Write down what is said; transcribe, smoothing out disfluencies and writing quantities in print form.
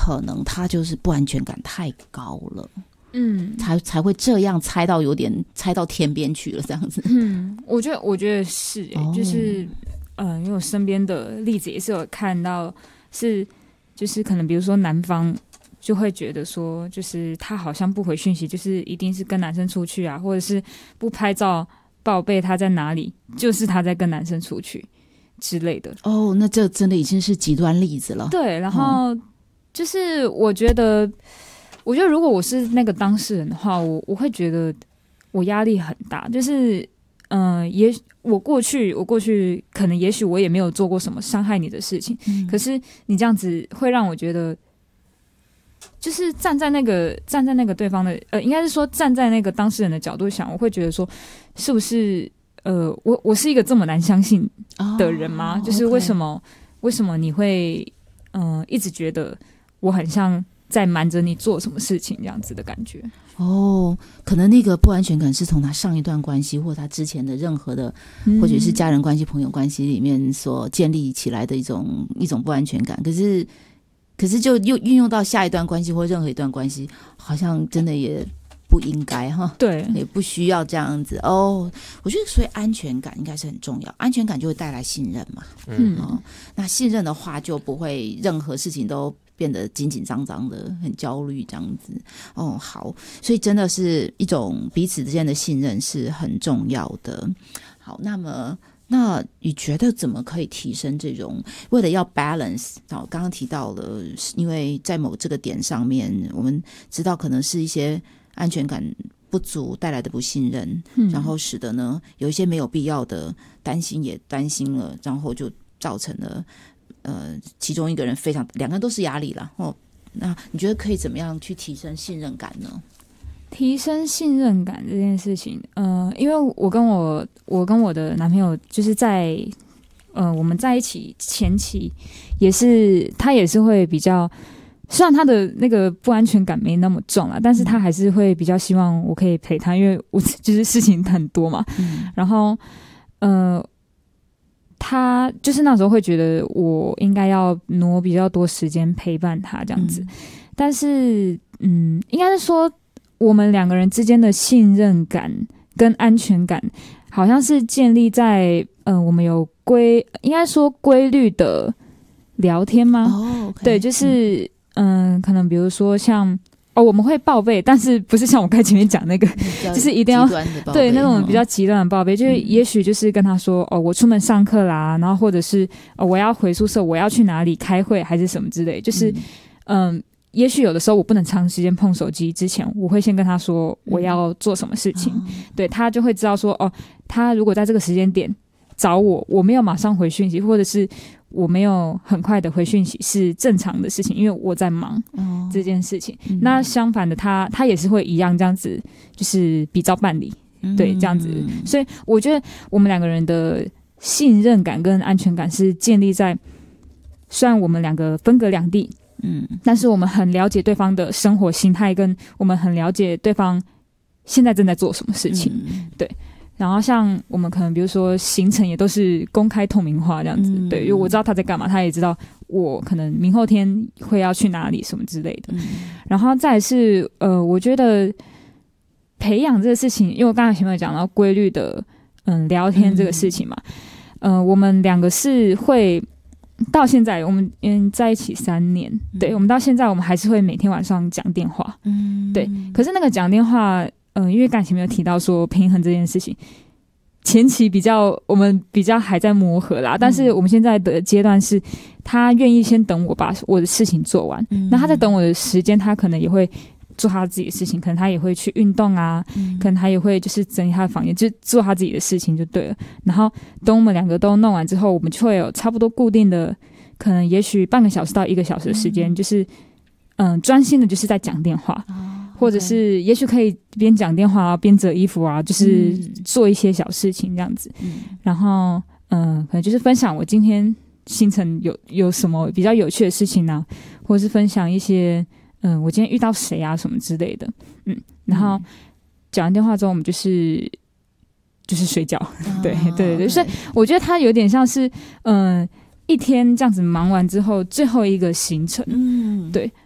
可能他就是不安全感太高了，才会这样猜到有点猜到天边去了这样子。 我觉得是、就是因为我身边的例子也是有看到是，就是可能比如说男方就会觉得说，就是他好像不回讯息，就是一定是跟男生出去啊，或者是不拍照报备他在哪里，就是他在跟男生出去之类的。 那这真的已经是极端例子了。 对，然后就是我觉得如果我是那个当事人的话，我会觉得我压力很大，就是我过去可能也许我也没有做过什么伤害你的事情，可是你这样子会让我觉得，就是站在那个对方的应该是说站在那个当事人的角度想，我会觉得说，是不是我是一个这么难相信的人吗？就是为什么你会一直觉得我很像在瞒着你做什么事情这样子的感觉。 可能那个不安全感是从他上一段关系或他之前的任何的或者是家人关系朋友关系里面所建立起来的一种不安全感，可是就又运用到下一段关系或任何一段关系，好像真的也不应该哈， 对， 也不需要这样子哦。我觉得所以安全感应该是很重要，安全感就会带来信任嘛。那信任的话就不会任何事情都变得紧紧张张的，很焦虑这样子。好，所以真的是一种彼此之间的信任是很重要的。好，那你觉得怎么可以提升这种？为了要 balance， 刚刚提到了，因为在某这个点上面，我们知道可能是一些安全感不足带来的不信任，然后使得呢有一些没有必要的担心也担心了，然后就造成了其中一个人两个人都是压力啦。那你觉得可以怎么样去提升信任感呢？ 提升信任感这件事情，因为我跟我的男朋友就是在我们在一起前期他也是会比较，虽然他的那个不安全感没那么重啦，但是他还是会比较希望我可以陪他，因为我就是事情很多嘛。然后他就是那时候会觉得我应该要挪比较多时间陪伴他这样子，但是应该是说我们两个人之间的信任感跟安全感好像是建立在我们有应该说规律的聊天吗？对，就是可能比如说像我们会报备，但是不是像我刚才前面讲那个，就是一定要对那种比较极端的报备，就是也许就是跟他说我出门上课啦，然后或者是我要回宿舍，我要去哪里开会还是什么之类，就是也许有的时候我不能长时间碰手机之前，我会先跟他说我要做什么事情，对，他就会知道说他如果在这个时间点找我没有马上回讯息，或者是我没有很快的回讯息是正常的事情，因为我在忙这件事情。那相反的他也是会一样这样子，就是比照办理，对，这样子。所以我觉得我们两个人的信任感跟安全感是建立在，虽然我们两个分隔两地，但是我们很了解对方的生活形态，跟我们很了解对方现在正在做什么事情，对。然后像我们可能比如说行程也都是公开透明化这样子，对，因为我知道他在干嘛，他也知道我可能明后天会要去哪里什么之类的。然后再来是我觉得培养这个事情，因为我刚才前面有讲到规律的聊天这个事情嘛，我们两个是会到现在我们在一起3年，对，我们到现在我们还是会每天晚上讲电话，对，可是那个讲电话因为刚才前面有提到说平衡这件事情，前期我们比较还在磨合啦，但是我们现在的阶段是他愿意先等我把我的事情做完，那他在等我的时间，他可能也会做他自己的事情，可能他也会去运动啊，可能他也会就是整理他的房间，就做他自己的事情就对了。然后等我们两个都弄完之后，我们就会有差不多固定的，可能也许半个小时到1个小时的时间，就是专心的就是在讲电话，或者是也许可以边讲电话啊边折衣服啊，就是做一些小事情这样子。然后可能就是分享我今天行程有什么比较有趣的事情啊，或者是分享一些我今天遇到谁啊什么之类的。然后讲完电话之后，我们就是睡觉。对对对，所以我觉得它有点像是一天这样子忙完之后最后一个行程。对，